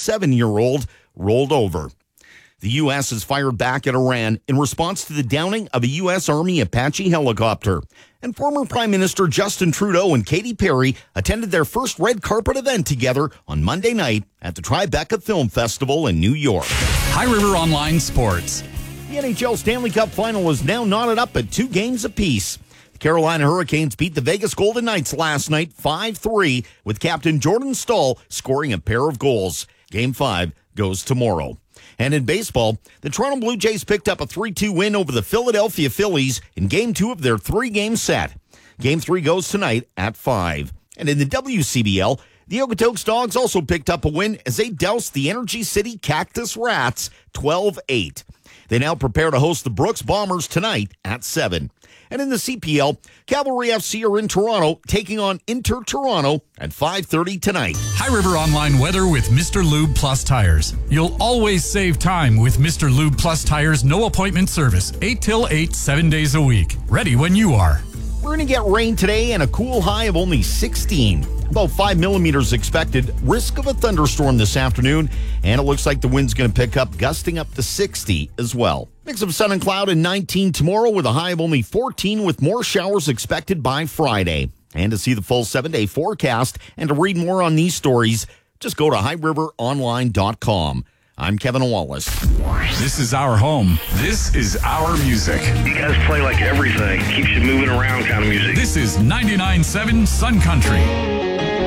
7-year-old rolled over. The U.S. has fired back at Iran in response to the downing of a U.S. Army Apache helicopter. And former Prime Minister Justin Trudeau and Katy Perry attended their first red carpet event together on Monday night at the Tribeca Film Festival in New York. High River Online Sports. The NHL Stanley Cup Final is now knotted up at 2 games apiece. The Carolina Hurricanes beat the Vegas Golden Knights last night 5-3, with captain Jordan Staal scoring a pair of goals. Game 5 goes tomorrow. And in baseball, the Toronto Blue Jays picked up a 3-2 win over the Philadelphia Phillies in Game 2 of their 3-game set. Game 3 goes tonight at 5. And in the WCBL, the Okotoks Dogs also picked up a win as they doused the Energy City Cactus Rats 12-8. They now prepare to host the Brooks Bombers tonight at 7. And in the CPL, Cavalry FC are in Toronto, taking on Inter Toronto at 5:30 tonight. High River Online weather with Mr. Lube Plus Tires. You'll always save time with Mr. Lube Plus Tires' no appointment service, 8 till 8, 7 days a week. Ready when you are. We're going to get rain today and a cool high of only 16. About 5 millimeters expected. Risk of a thunderstorm this afternoon. And it looks like the wind's going to pick up, gusting up to 60 as well. Mix of sun and cloud and 19 tomorrow with a high of only 14 with more showers expected by Friday. And to see the full 7-day forecast and to read more on these stories, just go to highriveronline.com. I'm Kevin Wallace. This is our home. This is our music. You guys play like everything. Keeps you moving around kind of music. This is 99.7 Sun Country.